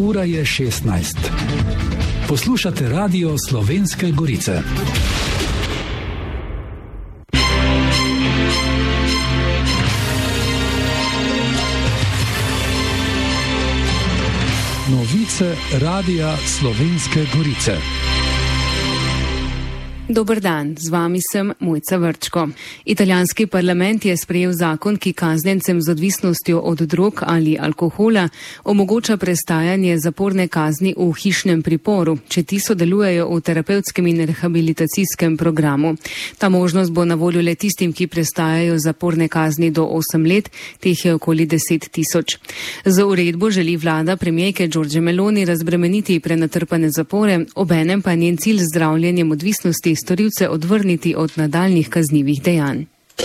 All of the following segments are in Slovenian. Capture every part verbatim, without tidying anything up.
Ura je šestnajst. Poslušate Radio Slovenske Gorice. Novice Radia Slovenske Gorice. Dober dan, z vami sem Mojca Vrčko. Italijanski parlament je sprejel zakon, ki kaznencem z odvisnostjo od drog ali alkohola omogoča prestajanje zaporne kazni v hišnem priporu, če ti sodelujejo v terapevtskem in rehabilitacijskem programu. Ta možnost bo na voljo le tistim, ki prestajajo zaporne kazni do osem let, teh je okoli deset tisoč. Z uredbo želi vlada premijerke Giorgie Meloni razbremeniti prenatrpane zapore, obenem pa njen cilj z zdravljenjem odvisnosti storilce odvrniti od nadaljnih kaznivih dejanj.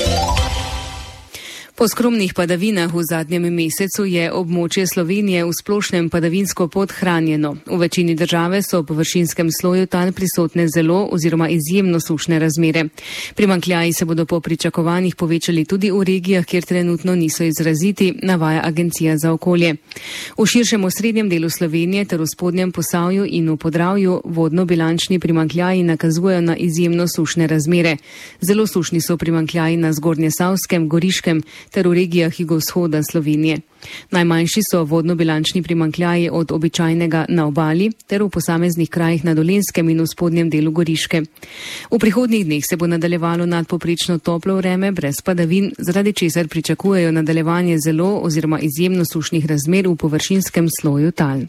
Po skromnih padavinah v zadnjem mesecu je območje Slovenije v splošnem padavinsko podhranjeno. V večini države so v površinskem sloju tal prisotne zelo oziroma izjemno sušne razmere. Primanjkljaji se bodo po pričakovanjih povečali tudi v regijah, kjer trenutno niso izraziti, navaja Agencija za okolje. V širšem osrednjem delu Slovenije ter v spodnjem Posavju in v Podravju vodno-bilančni primanjkljaji nakazujejo na izjemno sušne razmere. Zelo sušni so primanjkljaji na Zgornjesavskem, Goriškem ter v regijah jugovzhoda Slovenije. Najmanjši so vodno-bilančni primanjkljaji od običajnega na obali ter v posameznih krajih na Dolenjskem in v spodnjem delu Goriške. V prihodnjih dneh se bo nadaljevalo nadpovprečno toplo vreme brez padavin, zaradi česar pričakujejo nadaljevanje zelo oziroma izjemno sušnih razmer v površinskem sloju tal.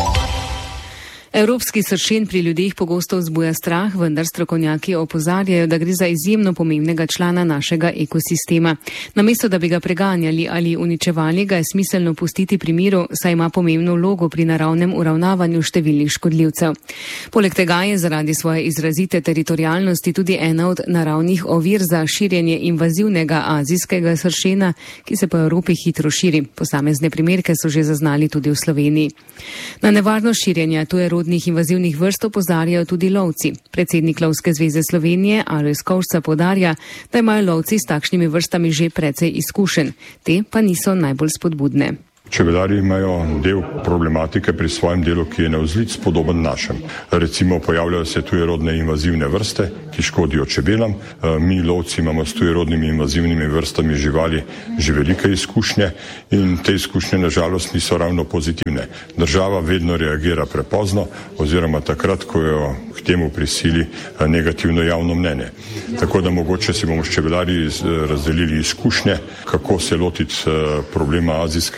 Evropski sršen pri ljudeh pogosto vzbuja strah, vendar strokovnjaki opozarjajo, da gre za izjemno pomembnega člana našega ekosistema. Namesto da bi ga preganjali ali uničevali, ga je smiselno pustiti pri miru, saj ima pomembno vlogo pri naravnem uravnavanju številnih škodljivcev. Poleg tega je zaradi svoje izrazite teritorialnosti tudi ena od naravnih ovir za širjenje invazivnega azijskega sršena, ki se po Evropi hitro širi. Posamezne primerke so že zaznali tudi v Sloveniji. Na nevarnost širjenja tuje rodnih invazivnih vrst opozarjajo tudi lovci. Predsednik Lovske zveze Slovenije Alojz Kovšca poudarja, da imajo lovci s takšnimi vrstami že precej izkušenj. Te pa niso najbolj spodbudne. Čebelarji imajo del problematike pri svojem delu, ki je navzlic podoben našem. Recimo pojavljajo se tujerodne invazivne vrste, ki škodijo čebelam. Mi lovci imamo s tujerodnimi invazivnimi vrstami živali že velike izkušnje in te izkušnje nažalost niso ravno pozitivne. Država vedno reagira prepozno oziroma takrat, ko jo k temu prisili negativno javno mnenje. Tako da mogoče si bomo s čebelarji razdelili izkušnje, kako se lotiti problema azijskega